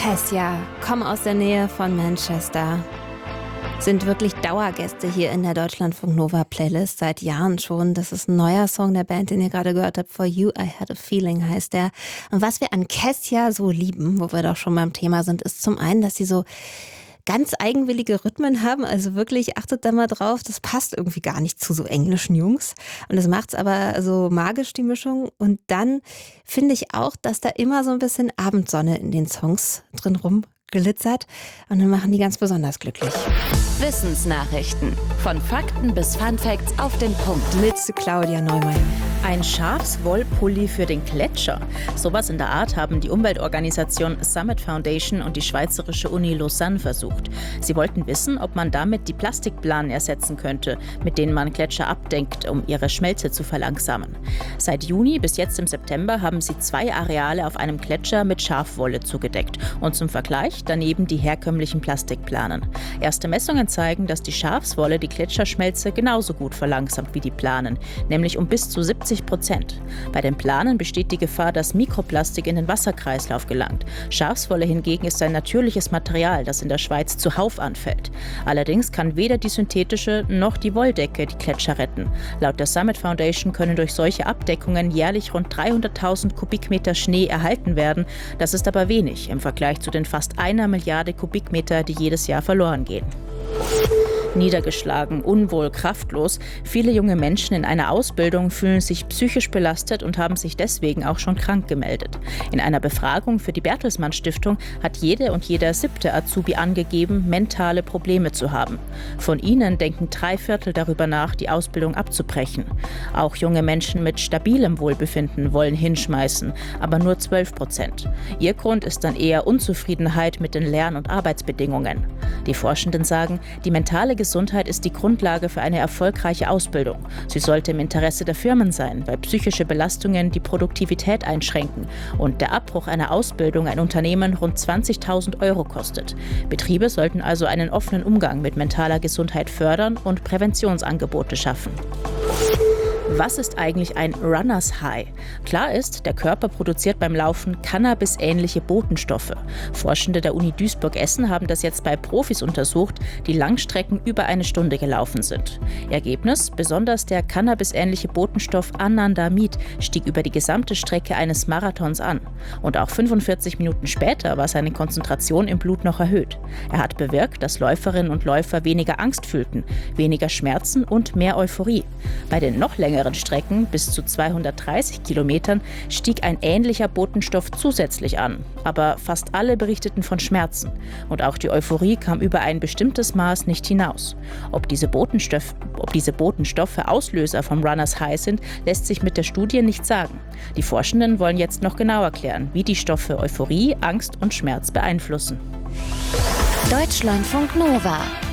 Kessia, kommen aus der Nähe von Manchester. Sind wirklich Dauergäste hier in der Deutschlandfunk Nova Playlist seit Jahren schon. Das ist ein neuer Song der Band, den ihr gerade gehört habt. For You, I Had a Feeling heißt der. Und was wir an Kessia so lieben, wo wir doch schon beim Thema sind, ist zum einen, dass sie so ganz eigenwillige Rhythmen haben. Also wirklich, achtet da mal drauf, das passt irgendwie gar nicht zu so englischen Jungs. Und das macht's aber so magisch, die Mischung. Und dann finde ich auch, dass da immer so ein bisschen Abendsonne in den Songs drin rumglitzert. Und dann machen die ganz besonders glücklich. Wissensnachrichten. Von Fakten bis Funfacts auf den Punkt. Mit Claudia Neumeier. Ein Schafswollpulli für den Gletscher. Sowas in der Art haben die Umweltorganisation Summit Foundation und die Schweizerische Uni Lausanne versucht. Sie wollten wissen, ob man damit die Plastikplanen ersetzen könnte, mit denen man Gletscher abdenkt, um ihre Schmelze zu verlangsamen. Seit Juni bis jetzt im September haben sie 2 Areale auf einem Gletscher mit Schafwolle zugedeckt. Und zum Vergleich daneben die herkömmlichen Plastikplanen. Erste Messungen zeigen, dass die Schafswolle die Gletscherschmelze genauso gut verlangsamt wie die Planen, nämlich um bis zu 70%. Bei den Planen besteht die Gefahr, dass Mikroplastik in den Wasserkreislauf gelangt. Schafswolle hingegen ist ein natürliches Material, das in der Schweiz zuhauf anfällt. Allerdings kann weder die synthetische noch die Wolldecke die Gletscher retten. Laut der Summit Foundation können durch solche Abdeckungen jährlich rund 300.000 Kubikmeter Schnee erhalten werden. Das ist aber wenig im Vergleich zu den fast 1 Milliarde Kubikmeter, die jedes Jahr verloren gehen. Niedergeschlagen, unwohl, kraftlos. Viele junge Menschen in einer Ausbildung fühlen sich psychisch belastet und haben sich deswegen auch schon krank gemeldet. In einer Befragung für die Bertelsmann Stiftung hat jede und jeder 7. Azubi angegeben, mentale Probleme zu haben. Von ihnen denken 3/4 darüber nach, die Ausbildung abzubrechen. Auch junge Menschen mit stabilem Wohlbefinden wollen hinschmeißen, aber nur 12%. Ihr Grund ist dann eher Unzufriedenheit mit den Lern- und Arbeitsbedingungen. Die Forschenden sagen, die mentale Gesundheit ist die Grundlage für eine erfolgreiche Ausbildung. Sie sollte im Interesse der Firmen sein, weil psychische Belastungen die Produktivität einschränken und der Abbruch einer Ausbildung ein Unternehmen rund 20.000 € kostet. Betriebe sollten also einen offenen Umgang mit mentaler Gesundheit fördern und Präventionsangebote schaffen. Was ist eigentlich ein Runners High? Klar ist, der Körper produziert beim Laufen Cannabis-ähnliche Botenstoffe. Forschende der Uni Duisburg-Essen haben das jetzt bei Profis untersucht, die Langstrecken über 1 Stunde gelaufen sind. Ergebnis: besonders der Cannabis-ähnliche Botenstoff Anandamid stieg über die gesamte Strecke eines Marathons an. Und auch 45 Minuten später war seine Konzentration im Blut noch erhöht. Er hat bewirkt, dass Läuferinnen und Läufer weniger Angst fühlten, weniger Schmerzen und mehr Euphorie. Bei den noch längeren Strecken, bis zu 230 Kilometern, stieg ein ähnlicher Botenstoff zusätzlich an. Aber fast alle berichteten von Schmerzen. Und auch die Euphorie kam über ein bestimmtes Maß nicht hinaus. Ob diese Botenstoffe Auslöser vom Runners High sind, lässt sich mit der Studie nicht sagen. Die Forschenden wollen jetzt noch genauer klären, wie die Stoffe Euphorie, Angst und Schmerz beeinflussen. Deutschlandfunk Nova.